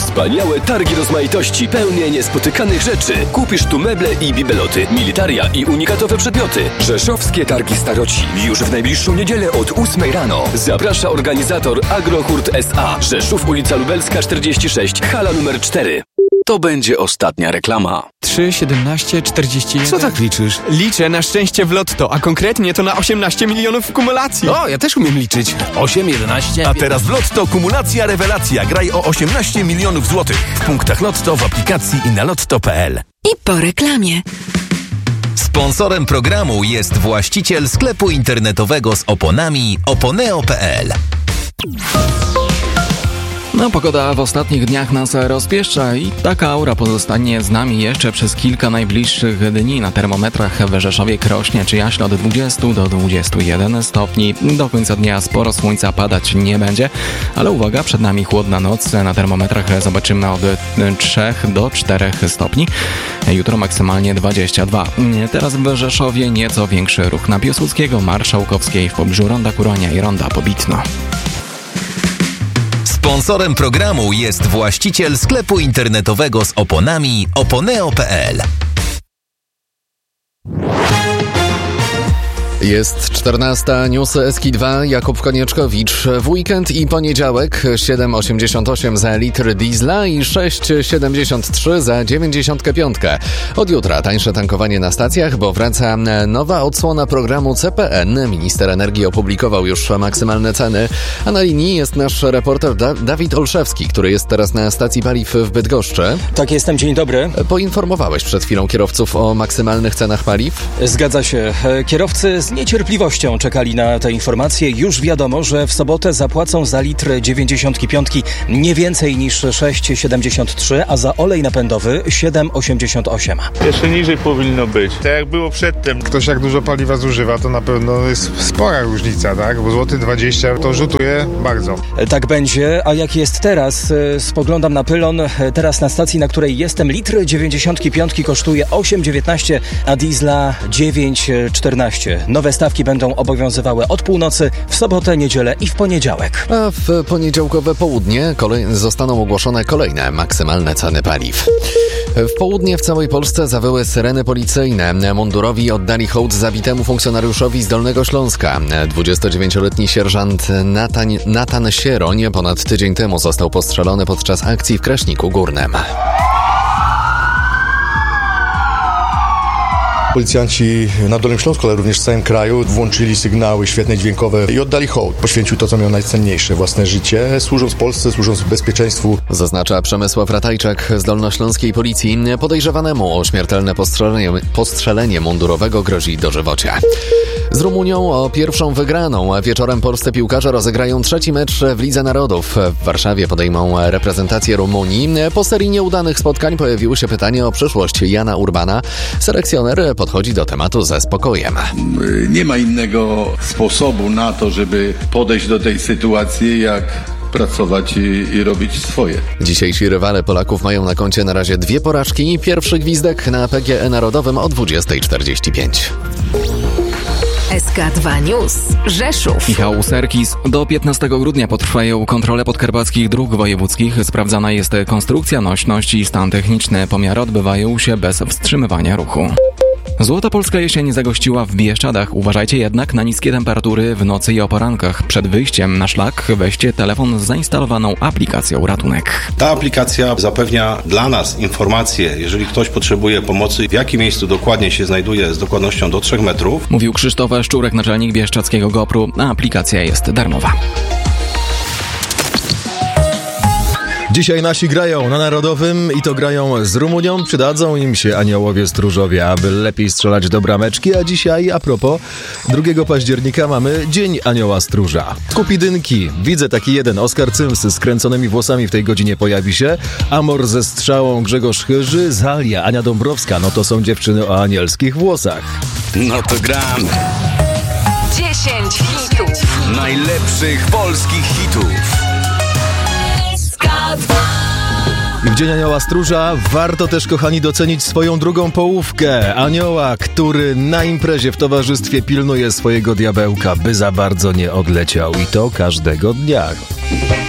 Wspaniałe targi rozmaitości pełne niespotykanych rzeczy. Kupisz tu meble i bibeloty, militaria i unikatowe przedmioty. Rzeszowskie Targi Staroci. Już w najbliższą niedzielę od 8 rano. Zaprasza organizator Agrohurt S.A. Rzeszów, ulica Lubelska 46, hala numer 4. To będzie ostatnia reklama. 3, 17, 41... Co tak liczysz? Liczę na szczęście w lotto, a konkretnie to na 18 milionów w kumulacji. O, ja też umiem liczyć. 8, 11... A teraz w Lotto kumulacja rewelacja. Graj o 18 milionów złotych. W punktach Lotto, w aplikacji i na lotto.pl. I po reklamie. Sponsorem programu jest właściciel sklepu internetowego z oponami oponeo.pl. No, pogoda w ostatnich dniach nas rozpieszcza i taka aura pozostanie z nami jeszcze przez kilka najbliższych dni. Na termometrach w Rzeszowie, Krośnie czy Jaśle od 20 do 21 stopni. Do końca dnia sporo słońca padać nie będzie, ale uwaga, przed nami chłodna noc. Na termometrach zobaczymy od 3 do 4 stopni. Jutro maksymalnie 22. Teraz w Rzeszowie nieco większy ruch na Piłsudskiego, Marszałkowskiej, w pobliżu Ronda Kurania i Ronda Pobitno. Sponsorem programu jest właściciel sklepu internetowego z oponami oponeo.pl. Jest 14, newsy Eski2, Jakub Konieczkowicz. W weekend i poniedziałek 7,88 za litr diesla i 6,73 za 95. Od jutra tańsze tankowanie na stacjach, bo wraca nowa odsłona programu CPN. Minister energii opublikował już maksymalne ceny, a na linii jest nasz reporter Dawid Olszewski, który jest teraz na stacji paliw w Bydgoszczy. Tak, jestem, dzień dobry. Poinformowałeś przed chwilą kierowców o maksymalnych cenach paliw? Zgadza się. Kierowcy z niecierpliwością czekali na te informacje. Już wiadomo, że w sobotę zapłacą za litr 95 nie więcej niż 6,73, a za olej napędowy 7,88. Jeszcze niżej powinno być. Tak jak było przedtem. Ktoś jak dużo paliwa zużywa, to na pewno jest spora różnica, tak? Bo złoty 20 to rzutuje bardzo. Tak będzie, a jak jest teraz? Spoglądam na pylon. Teraz na stacji, na której jestem, litr 95 kosztuje 8,19, a diesla 9,14. Nowe stawki będą obowiązywały od północy, w sobotę, niedzielę i w poniedziałek. A w poniedziałkowe południe zostaną ogłoszone kolejne maksymalne ceny paliw. W południe w całej Polsce zawyły syreny policyjne. Mundurowi oddali hołd zabitemu funkcjonariuszowi z Dolnego Śląska. 29-letni sierżant Natan Sieroń ponad tydzień temu został postrzelony podczas akcji w Kraśniku Górnym. Policjanci na Dolnym Śląsku, ale również w całym kraju włączyli sygnały świetne dźwiękowe i oddali hołd. Poświęcił to, co miał najcenniejsze, własne życie, służąc Polsce, służąc bezpieczeństwu. Zaznacza Przemysław Ratajczak z dolnośląskiej policji. Podejrzewanemu o śmiertelne postrzelenie mundurowego grozi dożywocie. Z Rumunią o pierwszą wygraną. Wieczorem polscy piłkarze rozegrają trzeci mecz w Lidze Narodów. W Warszawie podejmą reprezentację Rumunii. Po serii nieudanych spotkań pojawiło się pytanie o przyszłość Jana Urbana. Selekcjoner podchodzi do tematu ze spokojem. Nie ma innego sposobu na to, żeby podejść do tej sytuacji, jak pracować i robić swoje. Dzisiejsi rywale Polaków mają na koncie na razie 2 porażki. Pierwszy gwizdek na PGE Narodowym o 20:45. SK2 News. Rzeszów. Michał Serkis. Do 15 grudnia potrwają kontrole podkarpackich dróg wojewódzkich. Sprawdzana jest konstrukcja, nośność i stan techniczny. Pomiary odbywają się bez wstrzymywania ruchu. Złota polska jesień zagościła w Bieszczadach. Uważajcie jednak na niskie temperatury w nocy i o porankach. Przed wyjściem na szlak weźcie telefon z zainstalowaną aplikacją Ratunek. Ta aplikacja zapewnia dla nas informacje, jeżeli ktoś potrzebuje pomocy, w jakim miejscu dokładnie się znajduje z dokładnością do 3 metrów. Mówił Krzysztof Szczurek, naczelnik bieszczadzkiego GoPru. A aplikacja jest darmowa. Dzisiaj nasi grają na Narodowym i to grają z Rumunią. Przydadzą im się aniołowie stróżowie, aby lepiej strzelać do brameczki. A dzisiaj, a propos, 2 października mamy Dzień Anioła Stróża. Kupidynki. Widzę taki jeden. Oskar Cyms z kręconymi włosami w tej godzinie pojawi się. Amor ze strzałą Grzegorz Chyży. Zalia, Ania Dąbrowska. No to są dziewczyny o anielskich włosach. No to gramy. 10 hitów. Najlepszych polskich hitów. I w Dzień Anioła Stróża warto też, kochani, docenić swoją drugą połówkę. Anioła, który na imprezie w towarzystwie pilnuje swojego diabełka, by za bardzo nie odleciał. I to każdego dnia.